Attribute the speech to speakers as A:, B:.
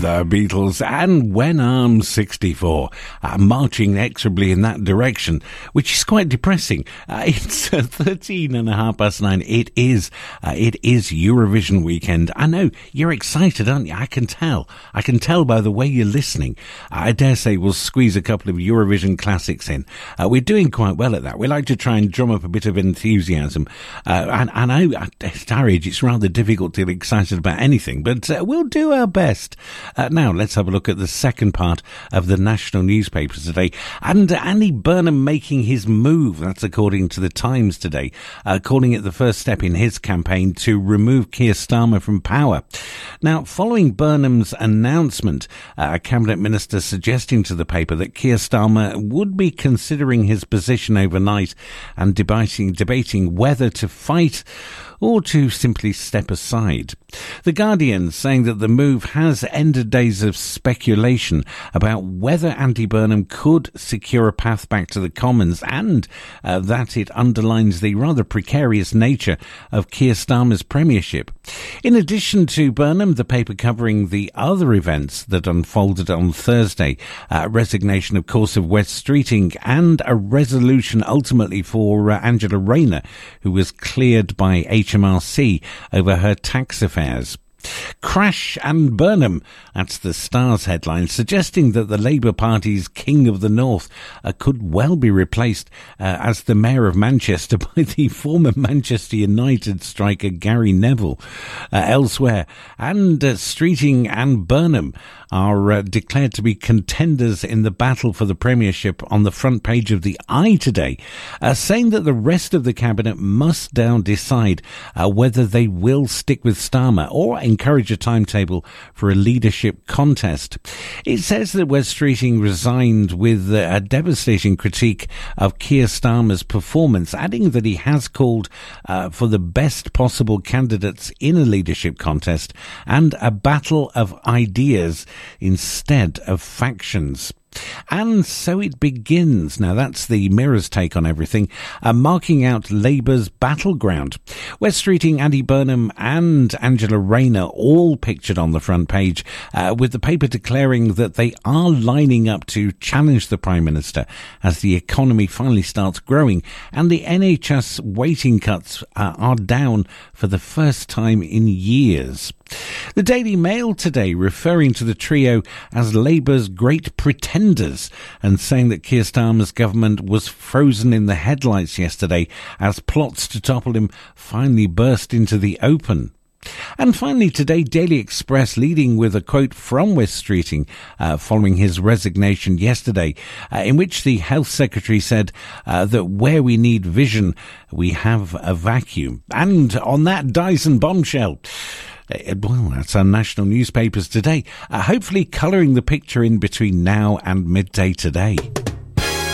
A: The Beatles and When I'm 64, marching inexorably in that direction, which is quite depressing. It's 9:13. It is Eurovision weekend. I know, you're excited, aren't you? I can tell by the way you're listening. I dare say we'll squeeze a couple of Eurovision classics in. We're doing quite well at that. We like to try and drum up a bit of enthusiasm. And I know at our age it's rather difficult to get excited about anything, but we'll do our best. Now, let's have a look at the second part of the national newspapers today. And Andy Burnham making his move, that's according to the Times today, calling it the first step in his campaign to remove Keir Starmer from power. Now, following Burnham's announcement, a cabinet minister suggesting to the paper that Keir Starmer would be considering his position overnight and debating whether to fight or to simply step aside. The Guardian saying that the move has ended days of speculation about whether Andy Burnham could secure a path back to the Commons, and that it underlines the rather precarious nature of Keir Starmer's premiership. In addition to Burnham, the paper covering the other events that unfolded on Thursday, resignation, of course, of Wes Streeting, and a resolution ultimately for Angela Rayner, who was cleared by HMRC over her tax affairs. Crash and Burnham, that's the Star's headline, suggesting that the Labour Party's King of the North could well be replaced as the Mayor of Manchester by the former Manchester United striker Gary Neville. Elsewhere, and Streeting and Burnham are declared to be contenders in the battle for the Premiership on the front page of the Eye today, saying that the rest of the Cabinet must now decide whether they will stick with Starmer or encourage a timetable for a leadership contest. It says that Wes Streeting resigned with a devastating critique of Keir Starmer's performance, adding that he has called for the best possible candidates in a leadership contest and a battle of ideas instead of factions. And so it begins. Now, that's the Mirror's take on everything, marking out Labour's battleground. Wes Streeting, Andy Burnham and Angela Rayner all pictured on the front page, with the paper declaring that they are lining up to challenge the Prime Minister as the economy finally starts growing and the NHS waiting cuts are down for the first time in years. The Daily Mail today referring to the trio as Labour's great pretenders and saying that Keir Starmer's government was frozen in the headlights yesterday as plots to topple him finally burst into the open. And finally today, Daily Express leading with a quote from Wes Streeting following his resignation yesterday, in which the Health Secretary said that where we need vision, we have a vacuum. And on that Dyson bombshell, well, that's our national newspapers today, hopefully colouring the picture in between now and midday today.